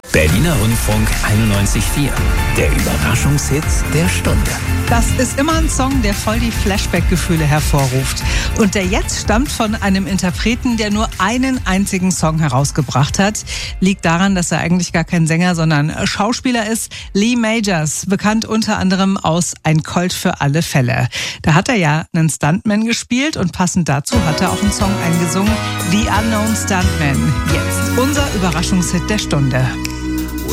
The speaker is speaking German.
Berliner Rundfunk 91.4. Der Überraschungshit der Stunde. Das ist immer ein Song, der voll die Flashback-Gefühle hervorruft. Und der jetzt stammt von einem Interpreten, der nur einen einzigen Song herausgebracht hat. Liegt daran, dass er eigentlich gar kein Sänger, sondern Schauspieler ist. Lee Majors, bekannt unter anderem aus Ein Colt für alle Fälle. Da hat er ja einen Stuntman gespielt und passend dazu hat er auch einen Song eingesungen. The Unknown Stuntman. Jetzt unser Überraschungshit der Stunde.